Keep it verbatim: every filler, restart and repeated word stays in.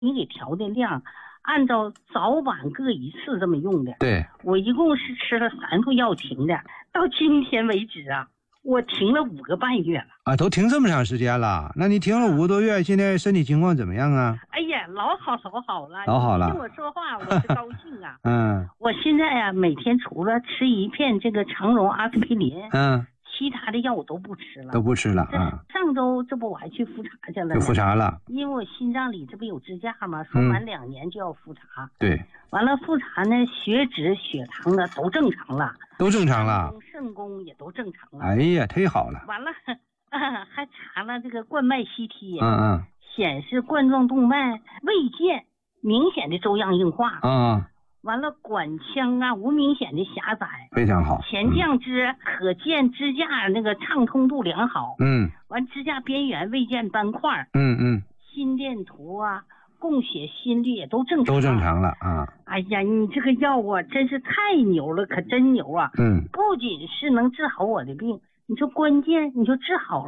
你给调的量，按照早晚各一次这么用的。 对， 我一共是吃了三副药停的，到今天为止啊，我停了五个半月了。 啊，都停这么长时间了，那你停了五个多月，现在身体情况怎么样啊？ 哎呀，老好老好了， 老好了。 你听我说话，我是高兴啊。 嗯， 我现在啊，每天除了吃一片这个长荣阿司匹林， 嗯， 其他的药我都不吃了， 都不吃了啊。 上周这不我还去复查去了呢， 就复查了， 因为我心脏里这不有支架吗？说满两年就要复查。 嗯、对， 完了复查呢，血脂、血糖的都正常了， 都正常了， 肾功也都正常了。 哎呀，忒好了。 完了、啊，还查了这个冠脉 C T， 嗯嗯， 显示冠状动脉未见明显的粥样硬化。 嗯。 完了，管腔啊无明显的狭窄， 非常好。 前降支、嗯、可见支架那个畅通度良好。 嗯。 完支架边缘未见斑块。 嗯嗯。 心电图啊、供血心率也都正常。 都正常了啊。 哎呀，你这个药啊，真是太牛了，可真牛啊！ 嗯。 不仅是能治好我的病，你说关键你就治好了。